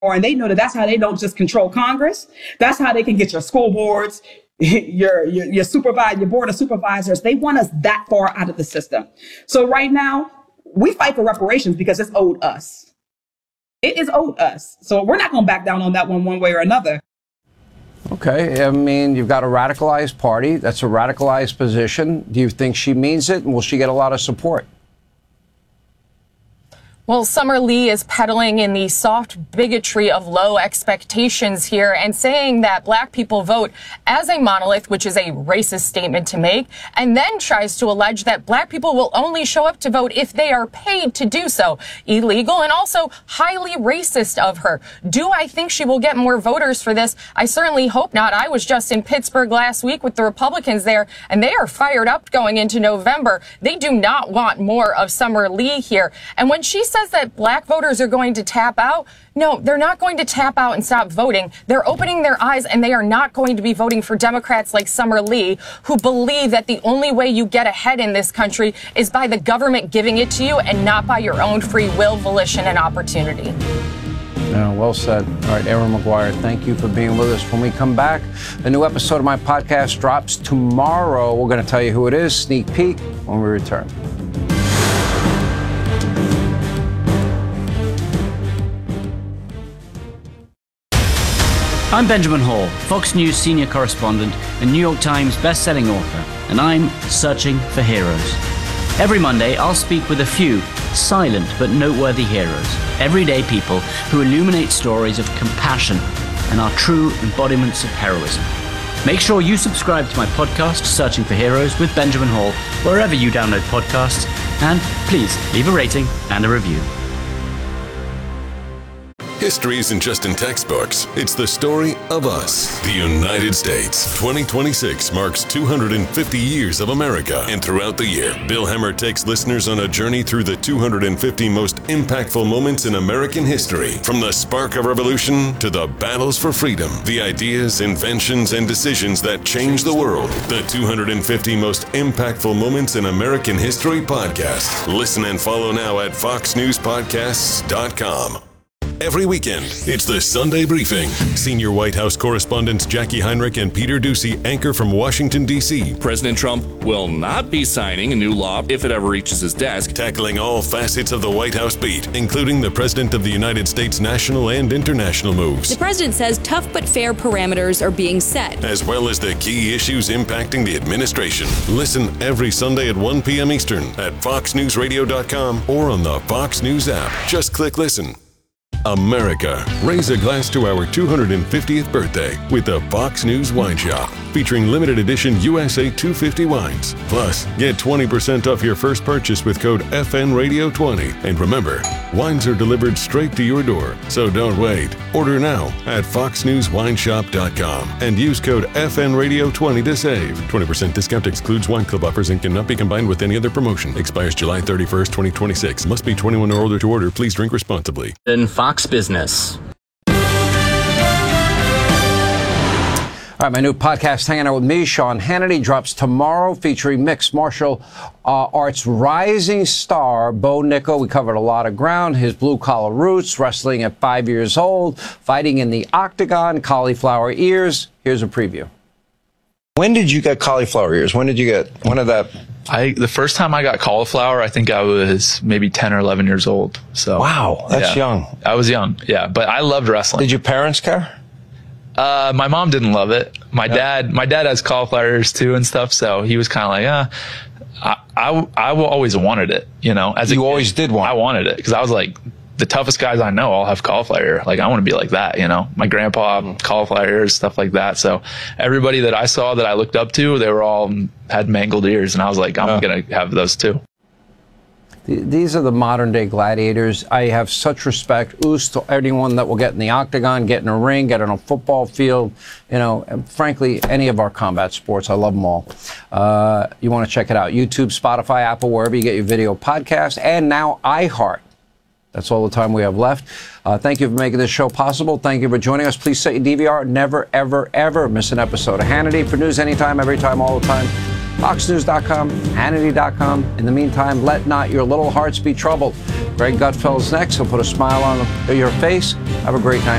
And they know that that's how they don't just control Congress. That's how they can get your school boards, your board of supervisors. They want us that far out of the system. So right now, we fight for reparations because it's owed us. It is owed us. So we're not going to back down on that one way or another. Okay. I mean, you've got a radicalized party. That's a radicalized position. Do you think she means it? And will she get a lot of support? Well, Summer Lee is peddling in the soft bigotry of low expectations here and saying that black people vote as a monolith, which is a racist statement to make, and then tries to allege that black people will only show up to vote if they are paid to do so. Illegal and also highly racist of her. Do I think she will get more voters for this? I certainly hope not. I was just in Pittsburgh last week with the Republicans there, and they are fired up going into November. They do not want more of Summer Lee here. And when she says that black voters are going to tap out, no, they're not going to tap out and stop voting. They're opening their eyes, and they are not going to be voting for Democrats like Summer Lee, who believe that the only way you get ahead in this country is by the government giving it to you and not by your own free will, volition, and opportunity. Yeah, well said. All right, Erin Maguire, thank you for being with us. When we come back, a new episode of my podcast drops tomorrow. We're going to tell you who it is, sneak peek, when we return. I'm Benjamin Hall, Fox News senior correspondent and New York Times best-selling author, and I'm searching for heroes. Every Monday, I'll speak with a few silent but noteworthy heroes, everyday people who illuminate stories of compassion and are true embodiments of heroism. Make sure you subscribe to my podcast, Searching for Heroes with Benjamin Hall, wherever you download podcasts, and please leave a rating and a review. History isn't just in textbooks. It's the story of us. The United States. 2026 marks 250 years of America. And throughout the year, Bill Hemmer takes listeners on a journey through the 250 most impactful moments in American history. From the spark of revolution to the battles for freedom. The ideas, inventions, and decisions that changed the world. The 250 most impactful moments in American history podcast. Listen and follow now at foxnewspodcasts.com. Every weekend, it's the Sunday Briefing. Senior White House correspondents Jackie Heinrich and Peter Doocy anchor from Washington, D.C. President Trump will not be signing a new law if it ever reaches his desk. Tackling all facets of the White House beat, including the President of the United States' national and international moves. The president says tough but fair parameters are being set, as well as the key issues impacting the administration. Listen every Sunday at 1 p.m. Eastern at foxnewsradio.com or on the Fox News app. Just click listen. America, raise a glass to our 250th birthday with the Fox News Wine Shop, featuring limited edition USA 250 wines. Plus, get 20% off your first purchase with code FNRadio20. And remember, wines are delivered straight to your door, so don't wait. Order now at foxnewswineshop.com and use code FNRadio20 to save. 20% discount excludes wine club offers and cannot be combined with any other promotion. Expires July 31st, 2026. Must be 21 or older to order. Please drink responsibly. In Fox Business. All right, my new podcast, Hanging Out with Me, Sean Hannity, drops tomorrow, featuring mixed martial arts rising star Bo Nickal. We covered a lot of ground, his blue-collar roots, wrestling at 5 years old, fighting in the octagon, cauliflower ears. Here's a preview. When did you get cauliflower ears? When did you get one of that? The first time I got cauliflower, I think I was maybe 10 or 11 years old. So wow, that's young. I was young, yeah, but I loved wrestling. Did your parents care? My mom didn't love it. My dad has cauliflower ears too and stuff, so he was kind of like, I always wanted it, you know. As you always did want it. I wanted it because I was like, the toughest guys I know all have cauliflower ear. Like, I want to be like that, you know. My grandpa, cauliflower ears, stuff like that. So everybody that I saw that I looked up to, they were all had mangled ears, and I was like, I'm gonna have those too. These are the modern day gladiators. I have such respect to anyone that will get in the octagon, get in a ring, get on a football field, you know, and frankly, any of our combat sports. I love them all. You want to check it out. YouTube, Spotify, Apple, wherever you get your video podcast, and now iHeart. That's all the time we have left. Thank you for making this show possible. Thank you for joining us. Please set your DVR. Never, ever, ever miss an episode of Hannity. For news anytime, every time, all the time, FoxNews.com, Hannity.com. In the meantime, let not your little hearts be troubled. Greg Gutfeld's next. He'll put a smile on your face. Have a great night.